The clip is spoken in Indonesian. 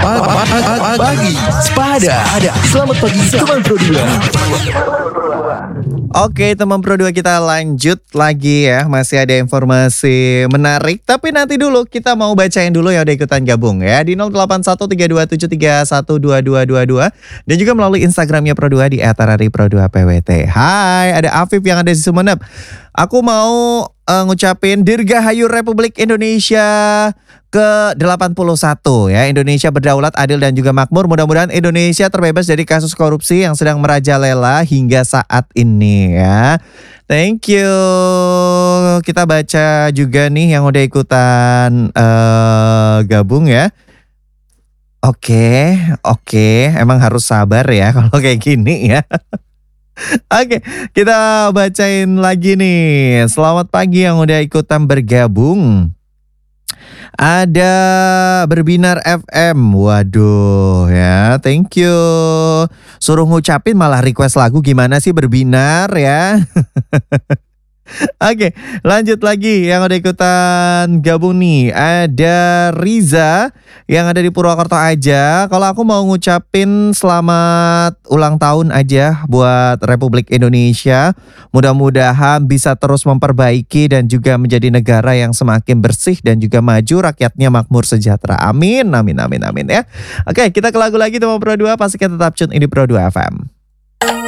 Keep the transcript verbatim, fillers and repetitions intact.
Pagi Sepada. Selamat pagi teman Pro dua. Oke teman Pro dua, kita lanjut lagi ya. Masih ada informasi menarik, tapi nanti dulu kita mau bacain dulu yang udah ikutan gabung ya. Di nol delapan satu tiga dua tujuh tiga satu dua dua dua dua. Dan juga melalui Instagramnya Pro dua di et arari pro dua p w t. Hai, ada Afif yang ada di Sumeneb. Aku mau uh, ngucapin Dirgahayu Republik Indonesia ke delapan puluh satu ya. Indonesia berdaulat, adil dan juga makmur. Mudah-mudahan Indonesia terbebas dari kasus korupsi yang sedang merajalela hingga saat ini ya. Thank you. Kita baca juga nih yang udah ikutan uh, gabung ya. Oke, oke. Emang harus sabar ya kalau kayak gini ya. Oke, kita bacain lagi nih. Selamat pagi yang udah ikutan bergabung. Ada Berbinar F M. Waduh ya, thank you. Suruh ngucapin malah request lagu, gimana sih Berbinar ya. Oke, lanjut lagi yang udah ikutan gabung nih. Ada Riza yang ada di Purwokerto aja. Kalau aku mau ngucapin selamat ulang tahun aja buat Republik Indonesia. Mudah-mudahan bisa terus memperbaiki dan juga menjadi negara yang semakin bersih dan juga maju, rakyatnya makmur sejahtera. Amin, amin, amin, amin ya. Oke, kita ke lagu lagi teman Pro dua. Pastikan tetap tune ini Pro dua F M.